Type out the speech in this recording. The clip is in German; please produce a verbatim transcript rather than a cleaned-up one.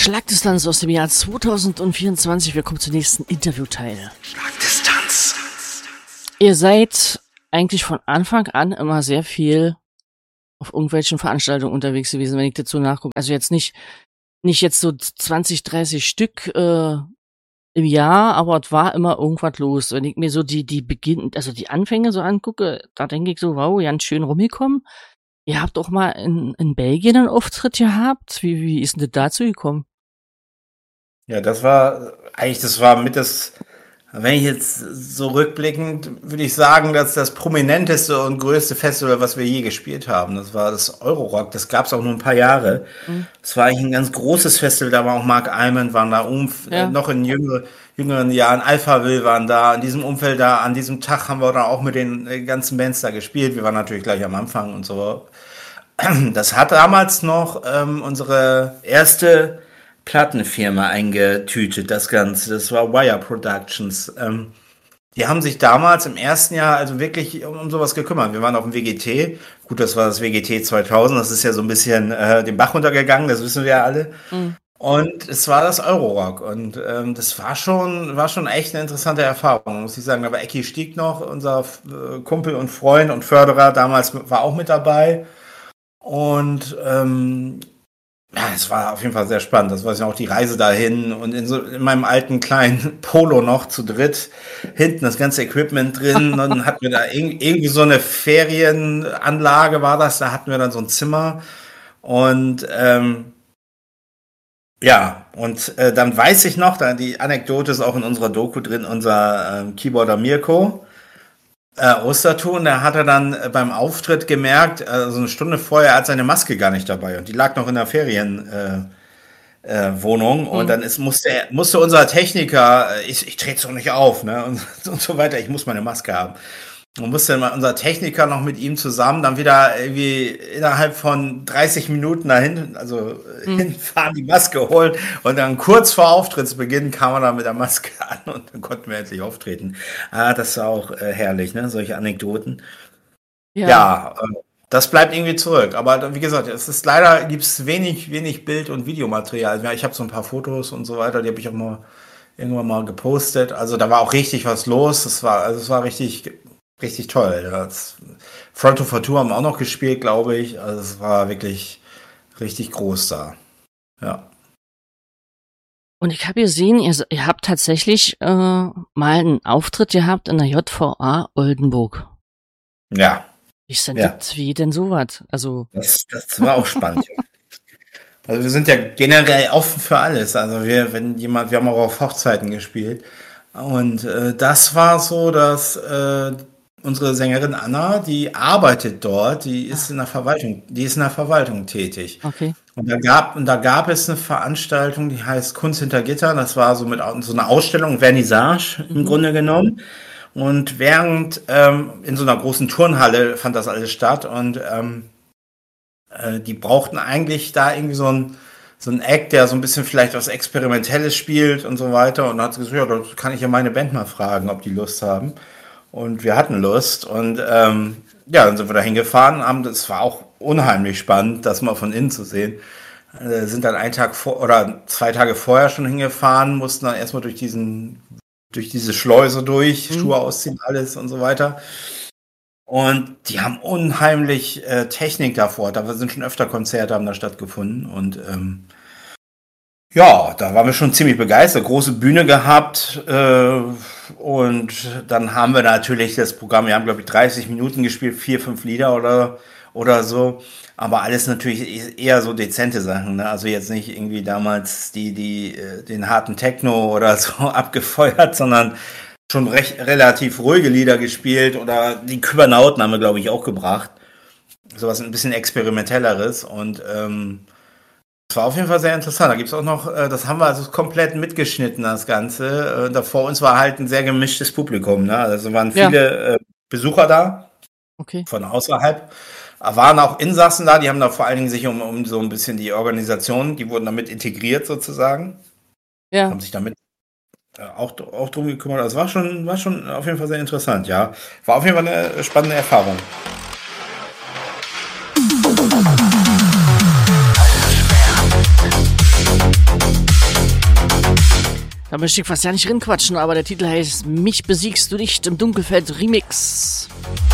Schlagdistanz aus dem Jahr zweitausendvierundzwanzig. Wir kommen zum nächsten Interviewteil. Schlagdistanz. Ihr seid eigentlich von Anfang an immer sehr viel auf irgendwelchen Veranstaltungen unterwegs gewesen, wenn ich dazu nachgucke. Also jetzt nicht nicht jetzt so zwanzig, dreißig Stück äh, im Jahr, aber es war immer irgendwas los. Wenn ich mir so die die Beginn, also die Anfänge so angucke, da denke ich so, wow, ganz schön rumgekommen. Ihr habt auch mal in, in Belgien einen Auftritt gehabt. Wie, wie ist denn das dazu gekommen? Ja, das war eigentlich, das war mit das, wenn ich jetzt so rückblickend, würde ich sagen, dass das prominenteste und größte Festival, was wir je gespielt haben, das war das Eurorock. Das gab es auch nur ein paar Jahre. Mhm. Das war eigentlich ein ganz großes Festival. Da war auch Mark Almond, waren da umf Ja. äh, noch in jüngere, jüngeren Jahren. Alphaville waren da. In diesem Umfeld da, an diesem Tag haben wir dann auch mit den äh, ganzen Bands da gespielt. Wir waren natürlich gleich am Anfang und so. Das hat damals noch ähm, unsere erste Plattenfirma eingetütet, das Ganze. Das war Wire Productions. Ähm, die haben sich damals im ersten Jahr also wirklich um, um sowas gekümmert. Wir waren auf dem W G T. Gut, das war das W G T zweitausend. Das ist ja so ein bisschen äh, den Bach runtergegangen, das wissen wir ja alle. Mhm. Und es war das Eurorock. Und ähm, das war schon, war schon echt eine interessante Erfahrung, muss ich sagen. Da war Ecki Stieg noch, unser äh, Kumpel und Freund und Förderer, damals war auch mit dabei. Und ähm, ja, es war auf jeden Fall sehr spannend. Das weiß ich auch, die Reise dahin und in, so, in meinem alten kleinen Polo noch zu dritt, hinten das ganze Equipment drin. Dann hatten wir da irg- irgendwie so eine Ferienanlage war das, da hatten wir dann so ein Zimmer. Und ähm, ja, und äh, dann weiß ich noch, da die Anekdote ist auch in unserer Doku drin, unser ähm, Keyboarder Mirko, Äh, Osterton, der hat er dann äh, beim Auftritt gemerkt, also eine Stunde vorher, er hat seine Maske gar nicht dabei und die lag noch in der Ferienwohnung äh, äh, Wohnung. Und Mhm. dann ist, musste, er- musste unser Techniker, äh, ich, ich trete so nicht auf, ne, und, und so weiter, ich muss meine Maske haben. Und musste mal unser Techniker noch mit ihm zusammen dann wieder irgendwie innerhalb von dreißig Minuten dahin, also äh, Mhm. hinfahren, die Maske holen und dann kurz vor Auftrittsbeginn kam er dann mit der Maske an und dann konnten wir endlich auftreten. Ah, das war auch äh, herrlich, ne? Solche Anekdoten. Ja. Ja, äh, das bleibt irgendwie zurück. Aber da- wie gesagt, es ist leider gibt es wenig, wenig Bild- und Videomaterial. Ja, ich habe so ein paar Fotos und so weiter, die habe ich auch mal irgendwann mal gepostet. Also da war auch richtig was los. Es war, also es war richtig, richtig toll. Das Front of Tour haben auch noch gespielt, glaube ich. Also es war wirklich richtig groß da. Ja. Und ich habe gesehen, ihr, s- ihr habt tatsächlich äh, mal einen Auftritt gehabt in der J V A Oldenburg. Ja, Wie ist denn ja. das? Wie denn sowas? Also, Das, das war auch spannend. Also wir sind ja generell offen für alles. Also wir, wenn jemand, wir haben auch auf Hochzeiten gespielt. Und äh, das war so, dass äh, unsere Sängerin Anna, die arbeitet dort, die ist in der Verwaltung, die ist in der Verwaltung tätig. okay. Und da gab, und da gab es eine Veranstaltung, die heißt Kunst hinter Gittern. Das war so mit au- so einer Ausstellung, Vernissage im Mhm. Grunde genommen. Und während ähm, in so einer großen Turnhalle fand das alles statt. Und ähm, äh, die brauchten eigentlich da irgendwie so ein so ein Act, der so ein bisschen vielleicht was Experimentelles spielt und so weiter. Und dann hat sie gesagt, ja, da kann ich ja meine Band mal fragen, ob die Lust haben. Und wir hatten Lust. Und ähm, ja, dann sind wir da hingefahren. Haben, das war auch unheimlich spannend, das mal von innen zu sehen. Äh, sind dann einen Tag vor oder zwei Tage vorher schon hingefahren, mussten dann erstmal durch diesen, durch diese Schleuse durch, Mhm. Schuhe ausziehen, alles und so weiter. Und die haben unheimlich äh, Technik davor. Da sind schon öfter Konzerte haben da stattgefunden. Und ähm, ja, da waren wir schon ziemlich begeistert. Große Bühne gehabt. Äh, und dann haben wir natürlich das Programm, wir haben, glaube ich, dreißig Minuten gespielt, vier, fünf Lieder oder, oder so. Aber alles natürlich eher so dezente Sachen. Ne? Also jetzt nicht irgendwie damals die, die, äh, den harten Techno oder so abgefeuert, sondern schon recht, relativ ruhige Lieder gespielt. Oder die Kybernauten haben wir, glaube ich, auch gebracht. Sowas ein bisschen experimentelleres. Und ähm, das war auf jeden Fall sehr interessant. Da gibt es auch noch, äh, das haben wir also komplett mitgeschnitten, das Ganze. Äh, da vor uns war halt ein sehr gemischtes Publikum. Ne? Also waren Ja, viele äh, Besucher da okay. von außerhalb. Da waren auch Insassen da, die haben da vor allen Dingen sich um, um so ein bisschen die Organisation, die wurden damit integriert sozusagen, Ja. haben sich damit äh, auch, auch drum gekümmert. Das war schon, war schon auf jeden Fall sehr interessant, ja. War auf jeden Fall eine spannende Erfahrung. Da möchte ich fast ja nicht rinquatschen, aber der Titel heißt Mich besiegst du nicht im Dunkelfeld Remix.